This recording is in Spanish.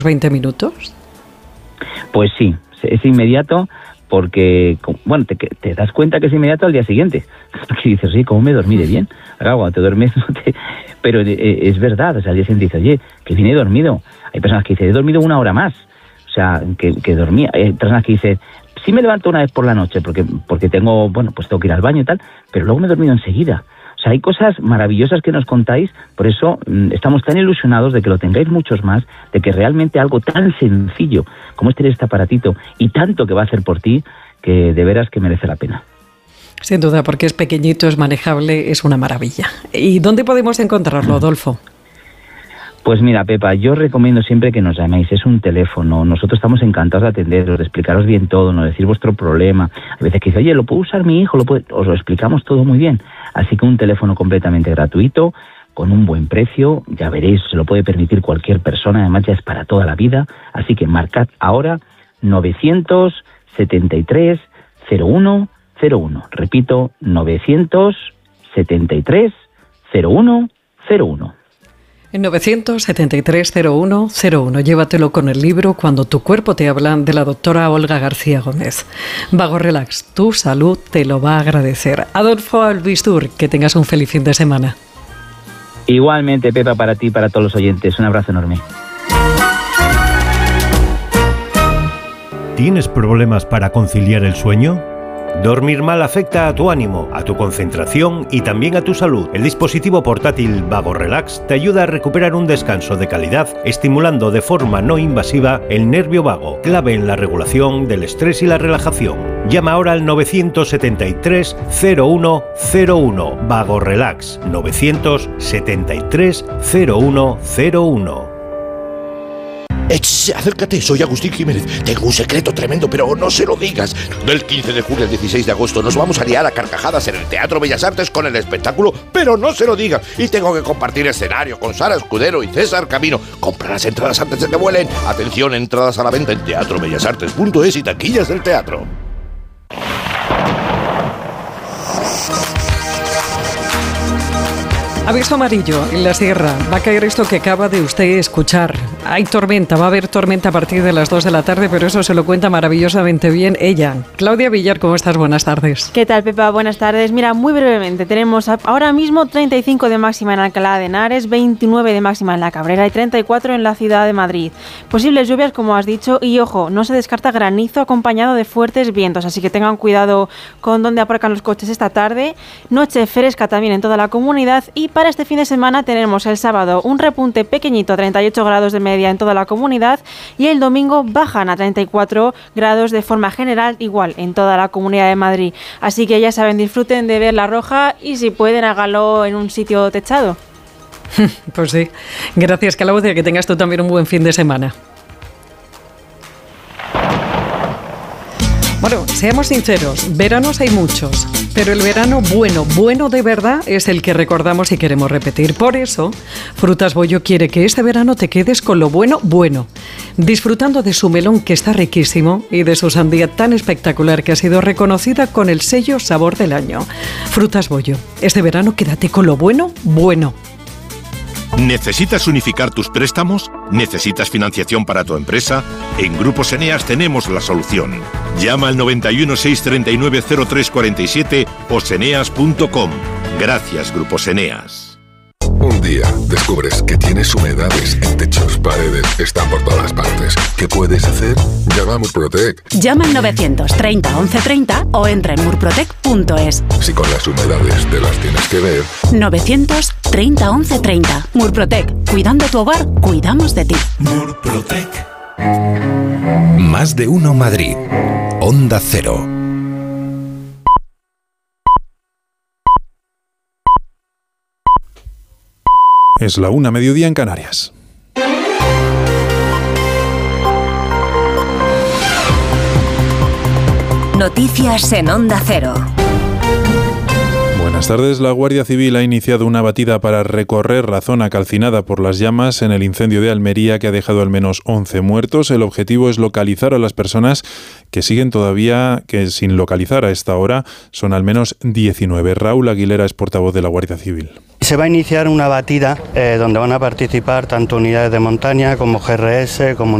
20 minutos? Pues sí, es inmediato porque, bueno, te das cuenta que es inmediato al día siguiente. Porque dices, sí, ¿cómo me dormí de bien? Ahora, cuando te duermes, pero es verdad, o sea, al día siguiente dices, oye, que vine dormido. Hay personas que dicen, he dormido 1 hora más. O sea, que dormía. Hay personas que dicen, sí me levanto una vez por la noche porque tengo, bueno, pues tengo que ir al baño y tal, pero luego me he dormido enseguida. O sea, hay cosas maravillosas que nos contáis, por eso estamos tan ilusionados de que lo tengáis muchos más, de que realmente algo tan sencillo como es tener este aparatito y tanto que va a hacer por ti, que de veras que merece la pena. Sin duda, porque es pequeñito, es manejable, es una maravilla. ¿Y dónde podemos encontrarlo, Adolfo? Pues mira, Pepa, yo recomiendo siempre que nos llaméis. Es un teléfono. Nosotros estamos encantados de atenderos, de explicaros bien todo, no decir vuestro problema. A veces que dice, oye, ¿lo puede usar mi hijo? Os lo explicamos todo muy bien. Así que un teléfono completamente gratuito, con un buen precio. Ya veréis, se lo puede permitir cualquier persona. Además, ya es para toda la vida. Así que marcad ahora 973 0101. Repito, 973 0101. En 973-0101, llévatelo con el libro Cuando tu cuerpo te habla, de la doctora Olga García Gómez. Vago Relax, tu salud te lo va a agradecer. Adolfo Albistur, que tengas un feliz fin de semana. Igualmente, Pepa, para ti y para todos los oyentes. Un abrazo enorme. ¿Tienes problemas para conciliar el sueño? Dormir mal afecta a tu ánimo, a tu concentración y también a tu salud. El dispositivo portátil Vago Relax te ayuda a recuperar un descanso de calidad, estimulando de forma no invasiva el nervio vago, clave en la regulación del estrés y la relajación. Llama ahora al 973 0101. Vago Relax 973 0101. Acércate, soy Agustín Jiménez. Tengo un secreto tremendo, pero no se lo digas. Del 15 de julio al 16 de agosto nos vamos a liar a carcajadas en el Teatro Bellas Artes con el espectáculo, pero no se lo digas. Y tengo que compartir escenario con Sara Escudero y César Camino. Compra las entradas antes de que vuelen. Atención, entradas a la venta en teatrobellasartes.es y taquillas del teatro. Aviso amarillo en la sierra. Va a caer esto que acaba de usted escuchar. Hay tormenta, va a haber tormenta a partir de las 2 de la tarde, pero eso se lo cuenta maravillosamente bien ella. Claudia Villar, ¿cómo estás? Buenas tardes. ¿Qué tal, Pepa? Buenas tardes. Mira, muy brevemente, tenemos ahora mismo 35 de máxima en Alcalá de Henares, 29 de máxima en La Cabrera y 34 en la ciudad de Madrid. Posibles lluvias, como has dicho, y ojo, no se descarta granizo acompañado de fuertes vientos, así que tengan cuidado con dónde aparcan los coches esta tarde. Noche fresca también en toda la comunidad y para este fin de semana tenemos el sábado un repunte pequeñito a 38 grados de media en toda la comunidad y el domingo bajan a 34 grados de forma general igual en toda la Comunidad de Madrid. Así que ya saben, disfruten de ver la roja y si pueden háganlo en un sitio techado. Pues sí. Gracias, Claudia, que tengas tú también un buen fin de semana. Bueno, seamos sinceros, veranos hay muchos, pero el verano bueno de verdad es el que recordamos y queremos repetir. Por eso, Frutas Bollo quiere que este verano te quedes con lo bueno, disfrutando de su melón que está riquísimo y de su sandía tan espectacular que ha sido reconocida con el sello Sabor del Año. Frutas Bollo, este verano quédate con lo bueno. ¿Necesitas unificar tus préstamos? ¿Necesitas financiación para tu empresa? En Grupos Eneas tenemos la solución. Llama al 91 639 0347 o seneas.com. Gracias, Grupos Eneas. Un día descubres que tienes humedades en techos, paredes, están por todas partes. ¿Qué puedes hacer? Llama a Murprotec. Llama al 930 1130 o entra en murprotec.es. Si con las humedades te las tienes que ver. 930 1130. Murprotec. Cuidando tu hogar, cuidamos de ti. Murprotec. Más de uno Madrid. Onda Cero. Es la 1:00 mediodía en Canarias. Noticias en Onda Cero. Buenas tardes. La Guardia Civil ha iniciado una batida para recorrer la zona calcinada por las llamas en el incendio de Almería que ha dejado al menos 11 muertos. El objetivo es localizar a las personas que siguen todavía sin localizar a esta hora. Son al menos 19. Raúl Aguilera es portavoz de la Guardia Civil. Se va a iniciar una batida donde van a participar tanto unidades de montaña como GRS, como